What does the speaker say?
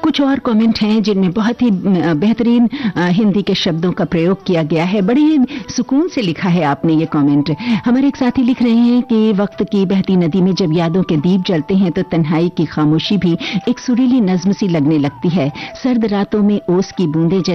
कुछ और कमेंट हैं जिनमें बहुत ही बेहतरीन हिंदी के शब्दों का प्रयोग किया गया है। बड़े ही सुकून से लिखा है आपने ये कमेंट। हमारे एक साथी लिख रहे हैं कि वक्त की बहती नदी में जब यादों के दीप जलते हैं तो तन्हाई की खामोशी भी एक सुरीली नज्म सी लगने लगती है। सर्द रातों में ओस की बूंदें